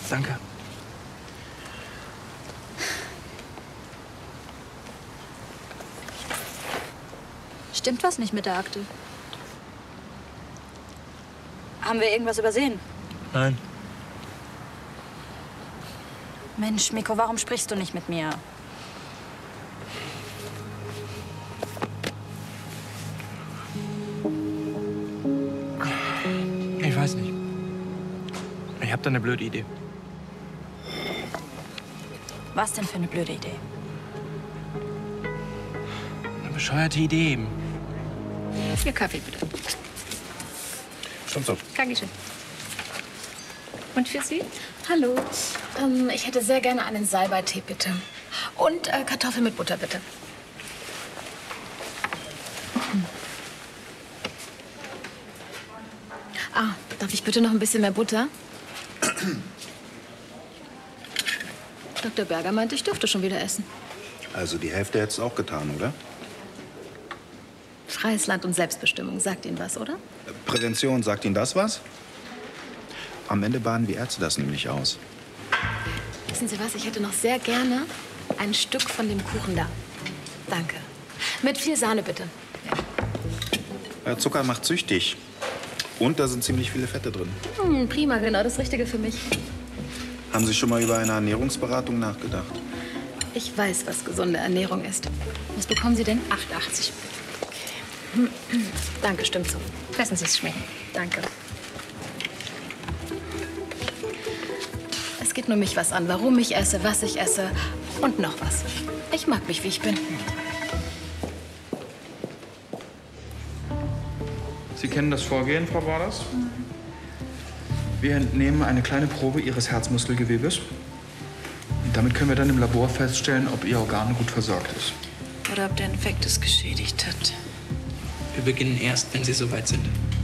Danke. Stimmt was nicht mit der Akte? Haben wir irgendwas übersehen? Nein. Mensch, Miko, warum sprichst du nicht mit mir? Ich weiß nicht. Ich hab da eine blöde Idee. Was denn für eine blöde Idee? Eine bescheuerte Idee eben. Ihr Kaffee, bitte. Stimmt so. Dankeschön. Und für Sie? Hallo. Ich hätte sehr gerne einen Salbeitee, bitte. Und Kartoffeln mit Butter, bitte. Ah, darf ich bitte noch ein bisschen mehr Butter? Dr. Berger meinte, ich dürfte schon wieder essen. Also die Hälfte hättest du auch getan, oder? Freies Land und Selbstbestimmung, sagt Ihnen was, oder? Prävention, sagt Ihnen das was? Am Ende baden wir Ärzte das nämlich aus. Wissen Sie was, ich hätte noch sehr gerne ein Stück von dem Kuchen da. Danke. Mit viel Sahne, bitte. Zucker macht süchtig. Und da sind ziemlich viele Fette drin. Prima, genau das Richtige für mich. Haben Sie schon mal über eine Ernährungsberatung nachgedacht? Ich weiß, was gesunde Ernährung ist. Was bekommen Sie denn? 8,80. Danke, stimmt so. Lassen Sie es schmecken. Danke. Es geht nur mich was an, warum ich esse, was ich esse und noch was. Ich mag mich, wie ich bin. Sie kennen das Vorgehen, Frau Borders? Wir entnehmen eine kleine Probe Ihres Herzmuskelgewebes. Und damit können wir dann im Labor feststellen, ob Ihr Organ gut versorgt ist. Oder ob der Infekt es geschädigt hat. Wir beginnen erst, wenn Sie soweit sind.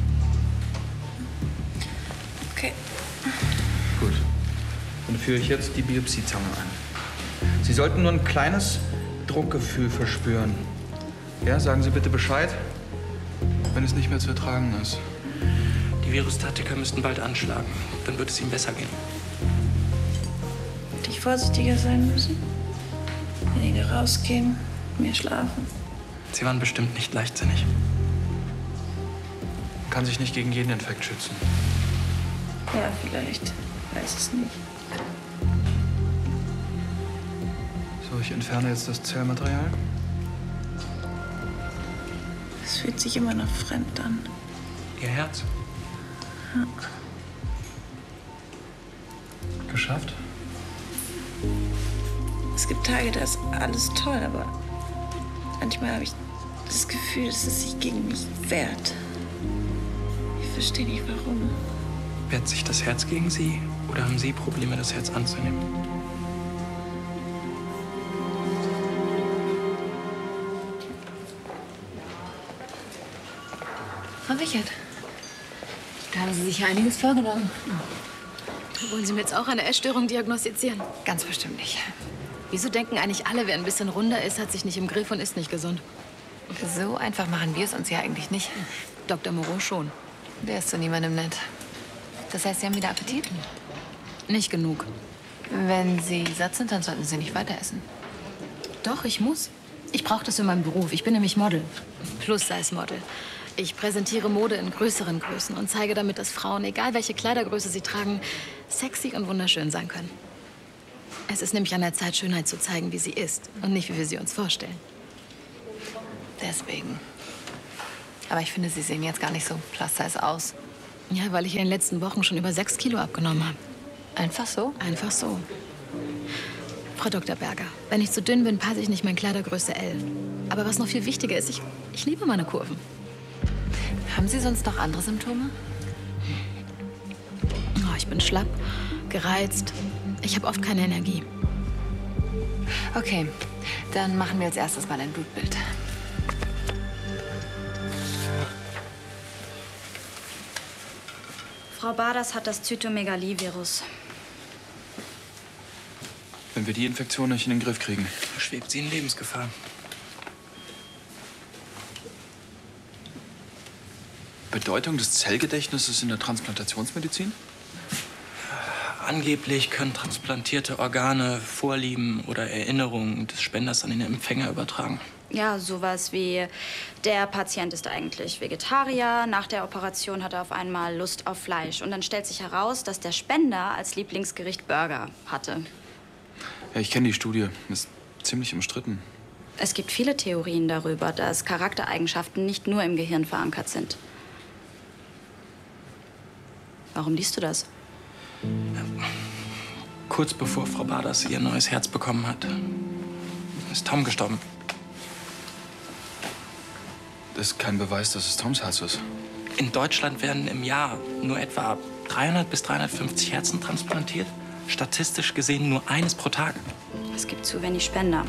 Okay. Gut. Dann führe ich jetzt die Biopsiezange ein. Sie sollten nur ein kleines Druckgefühl verspüren. Ja, sagen Sie bitte Bescheid, wenn es nicht mehr zu ertragen ist. Die Virustatiker müssten bald anschlagen. Dann wird es Ihnen besser gehen. Hätte ich vorsichtiger sein müssen? Weniger rausgehen, mehr schlafen. Sie waren bestimmt nicht leichtsinnig. Man kann sich nicht gegen jeden Infekt schützen. Ja, vielleicht. Weiß es nicht. So, ich entferne jetzt das Zellmaterial. Es fühlt sich immer noch fremd an. Ihr Herz. Ja. Geschafft? Es gibt Tage, da ist alles toll, aber manchmal habe ich das Gefühl, dass es sich gegen mich wehrt. Ich verstehe nicht, warum. Wehrt sich das Herz gegen Sie oder haben Sie Probleme, das Herz anzunehmen? Frau Wichert, da haben Sie sich ja einiges vorgenommen. Wollen Sie mir jetzt auch eine Essstörung diagnostizieren? Ganz bestimmt nicht. Wieso denken eigentlich alle, wer ein bisschen runder ist, hat sich nicht im Griff und ist nicht gesund? So einfach machen wir es uns ja eigentlich nicht. Dr. Moreau schon. Der ist zu niemandem nett. Das heißt, Sie haben wieder Appetit? Nicht genug. Wenn Sie satt sind, dann sollten Sie nicht weiter essen. Doch, ich muss. Ich brauche das für meinen Beruf. Ich bin nämlich Model. Plus-Size-Model. Ich präsentiere Mode in größeren Größen und zeige damit, dass Frauen, egal welche Kleidergröße sie tragen, sexy und wunderschön sein können. Es ist nämlich an der Zeit, Schönheit zu zeigen, wie sie ist und nicht, wie wir sie uns vorstellen. Deswegen. Aber ich finde, Sie sehen jetzt gar nicht so plus-size aus. Ja, weil ich in den letzten Wochen schon über 6 Kilo abgenommen habe. Einfach so? Einfach so. Frau Dr. Berger, wenn ich zu dünn bin, passe ich nicht mehr in Kleidergröße L. Aber was noch viel wichtiger ist, ich liebe meine Kurven. Haben Sie sonst noch andere Symptome? Oh, ich bin schlapp, gereizt. Ich habe oft keine Energie. Okay, dann machen wir als erstes mal ein Blutbild. Frau Barders hat das Zytomegalie-Virus. Wenn wir die Infektion nicht in den Griff kriegen, schwebt sie in Lebensgefahr. Bedeutung des Zellgedächtnisses in der Transplantationsmedizin? Angeblich können transplantierte Organe Vorlieben oder Erinnerungen des Spenders an den Empfänger übertragen. Ja, sowas wie, der Patient ist eigentlich Vegetarier, nach der Operation hat er auf einmal Lust auf Fleisch. Und dann stellt sich heraus, dass der Spender als Lieblingsgericht Burger hatte. Ja, ich kenne die Studie. Ist ziemlich umstritten. Es gibt viele Theorien darüber, dass Charaktereigenschaften nicht nur im Gehirn verankert sind. Warum liest du das? Kurz bevor Frau Barders ihr neues Herz bekommen hat, ist Tom gestorben. Das ist kein Beweis, dass es Toms Herz ist. In Deutschland werden im Jahr nur etwa 300 bis 350 Herzen transplantiert. Statistisch gesehen nur eines pro Tag. Es gibt zu wenig Spender.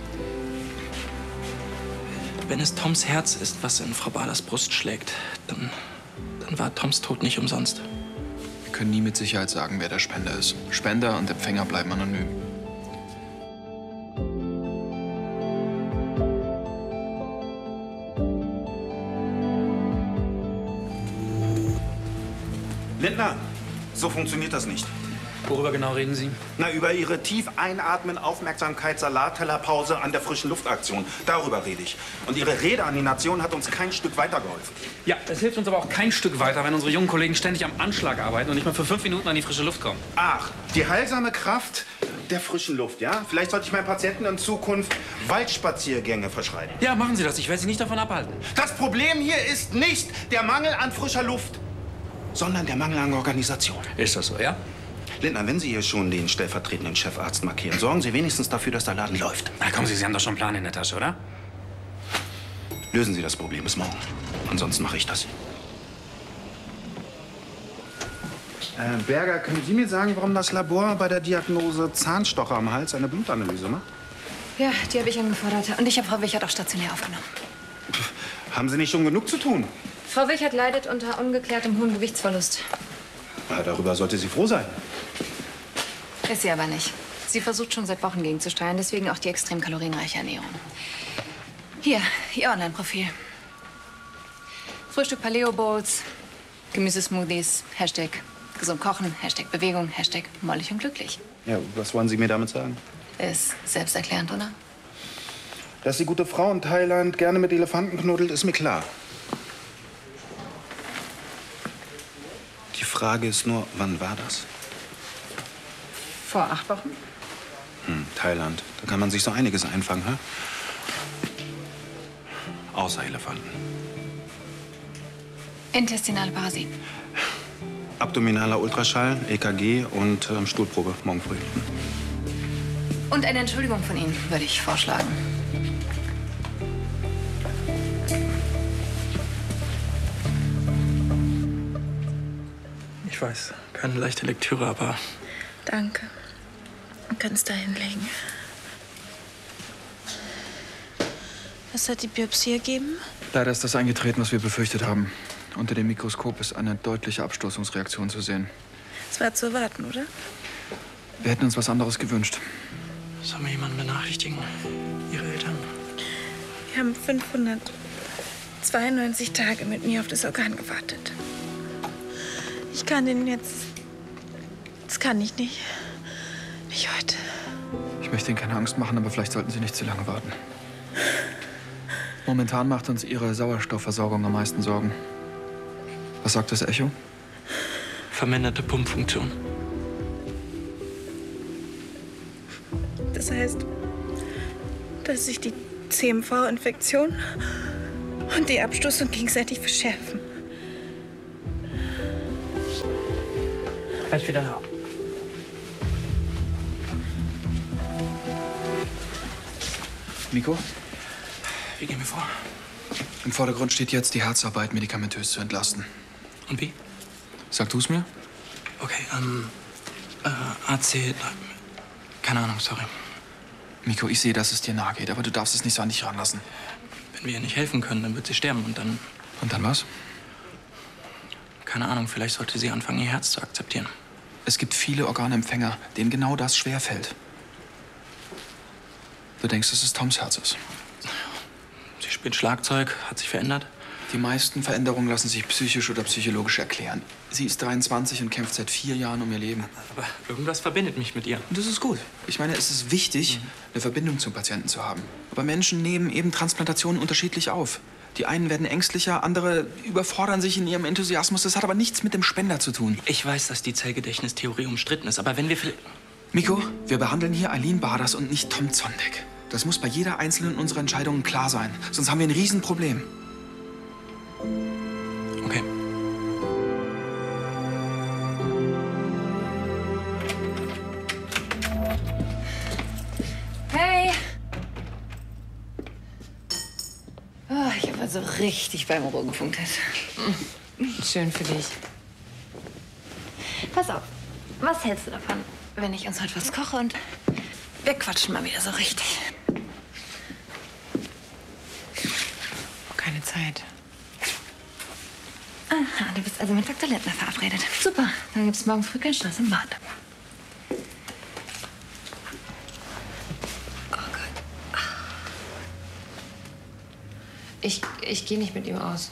Wenn es Toms Herz ist, was in Frau Barders Brust schlägt, dann war Toms Tod nicht umsonst. Wir können nie mit Sicherheit sagen, wer der Spender ist. Spender und Empfänger bleiben anonym. Lindner, so funktioniert das nicht. Worüber genau reden Sie? Na, über Ihre tief einatmen, Aufmerksamkeit, Salattellerpause an der frischen Luftaktion. Darüber rede ich. Und Ihre Rede an die Nation hat uns kein Stück weitergeholfen. Ja, es hilft uns aber auch kein Stück weiter, wenn unsere jungen Kollegen ständig am Anschlag arbeiten und nicht mal für 5 Minuten an die frische Luft kommen. Ach, die heilsame Kraft der frischen Luft, ja? Vielleicht sollte ich meinen Patienten in Zukunft Waldspaziergänge verschreiben. Ja, machen Sie das. Ich werde Sie nicht davon abhalten. Das Problem hier ist nicht der Mangel an frischer Luft, sondern der Mangel an Organisation. Ist das so, ja? Lindner, wenn Sie hier schon den stellvertretenden Chefarzt markieren, sorgen Sie wenigstens dafür, dass der Laden läuft. Na kommen Sie haben doch schon einen Plan in der Tasche, oder? Lösen Sie das Problem bis morgen. Ansonsten mache ich das. Berger, können Sie mir sagen, warum das Labor bei der Diagnose Zahnstocher am Hals eine Blutanalyse macht? Ja, die habe ich angefordert. Und ich habe Frau Wichert auch stationär aufgenommen. Haben Sie nicht schon genug zu tun? Frau Wichert leidet unter ungeklärtem hohen Gewichtsverlust. Ja, darüber sollte sie froh sein. Ist sie aber nicht. Sie versucht schon seit Wochen gegenzusteuern, deswegen auch die extrem kalorienreiche Ernährung. Hier, ihr Online-Profil. Frühstück Paleo Bowls, Gemüsesmoothies, Hashtag gesund kochen, Hashtag Bewegung, Hashtag mollig und glücklich. Ja, was wollen Sie mir damit sagen? Ist selbsterklärend, oder? Dass die gute Frau in Thailand gerne mit Elefanten knuddelt, ist mir klar. Die Frage ist nur, wann war das? Vor 8 Wochen. Thailand. Da kann man sich so einiges einfangen, hä? Außer Elefanten. Intestinale Parasit. Abdominaler Ultraschall, EKG und Stuhlprobe morgen früh. Und eine Entschuldigung von Ihnen, würde ich vorschlagen. Ich weiß, keine leichte Lektüre, aber... Danke. Du kannst da hinlegen. Was hat die Biopsie ergeben? Leider ist das eingetreten, was wir befürchtet haben. Unter dem Mikroskop ist eine deutliche Abstoßungsreaktion zu sehen. Das war zu erwarten, oder? Wir hätten uns was anderes gewünscht. Soll mir jemand benachrichtigen? Ihre Eltern? Wir haben 592 Tage mit mir auf das Organ gewartet. Ich kann den jetzt... Das kann ich nicht. Nicht heute. Ich möchte Ihnen keine Angst machen, aber vielleicht sollten Sie nicht zu lange warten. Momentan macht uns Ihre Sauerstoffversorgung am meisten Sorgen. Was sagt das Echo? Verminderte Pumpfunktion. Das heißt, dass sich die CMV-Infektion und die Abstoßung gegenseitig verschärfen. Gleich wieder da. Nico? Wie gehen wir vor? Im Vordergrund steht jetzt, die Herzarbeit medikamentös zu entlasten. Und wie? Sag du's mir? Okay, AC... Keine Ahnung, sorry. Miko, ich sehe, dass es dir nahe geht, aber du darfst es nicht so an dich ranlassen. Wenn wir ihr nicht helfen können, dann wird sie sterben und dann... Und dann was? Keine Ahnung, vielleicht sollte sie anfangen, ihr Herz zu akzeptieren. Es gibt viele Organempfänger, denen genau das schwerfällt. Du denkst, dass es Toms Herz ist? Sie spielt Schlagzeug, hat sich verändert. Die meisten Veränderungen lassen sich psychisch oder psychologisch erklären. Sie ist 23 und kämpft seit 4 Jahren um ihr Leben. Aber irgendwas verbindet mich mit ihr. Und das ist gut. Ich meine, es ist wichtig, eine Verbindung zum Patienten zu haben. Aber Menschen nehmen eben Transplantationen unterschiedlich auf. Die einen werden ängstlicher, andere überfordern sich in ihrem Enthusiasmus. Das hat aber nichts mit dem Spender zu tun. Ich weiß, dass die Zellgedächtnistheorie umstritten ist, aber wenn wir... Miko, wir behandeln hier Eileen Barders und nicht Tom Zondek. Das muss bei jeder einzelnen unserer Entscheidungen klar sein. Sonst haben wir ein Riesenproblem. Okay. Hey! Oh, ich habe also richtig beim Ruhe gepunktet. Schön für dich. Pass auf, was hältst du davon, wenn ich uns heute was koche und wir quatschen mal wieder so richtig? Keine Zeit. Aha, du bist also mit Dr. Lindner verabredet. Super, dann gibt's morgen früh keinen Stress im Bad. Oh Gott. Ich gehe nicht mit ihm aus.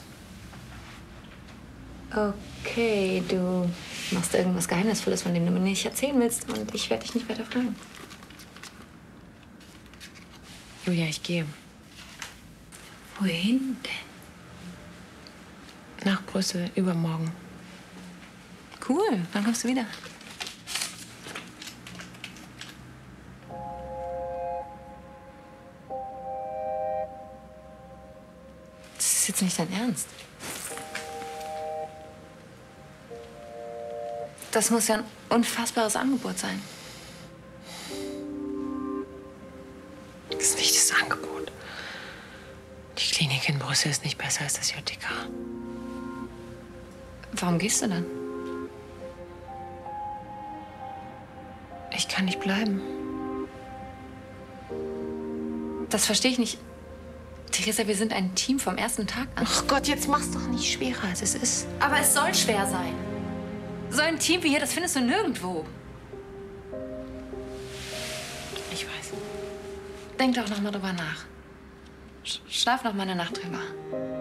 Okay, du machst irgendwas Geheimnisvolles, von dem du mir nicht erzählen willst und ich werde dich nicht weiter fragen. Julia, ich gehe. Wohin denn? Nach Brüssel, übermorgen. Cool, wann kommst du wieder? Das ist jetzt nicht dein Ernst. Das muss ja ein unfassbares Angebot sein. Das ist nicht das Angebot. Die Klinik in Brüssel ist nicht besser als das JTK. Warum gehst du dann? Ich kann nicht bleiben. Das verstehe ich nicht. Theresa, wir sind ein Team vom ersten Tag an. Ach Gott, jetzt mach's doch nicht schwerer, als es ist. Aber es soll schwer sein. So ein Team wie hier, das findest du nirgendwo. Ich weiß. Denk doch noch mal drüber nach. Schlaf noch mal eine Nacht drüber.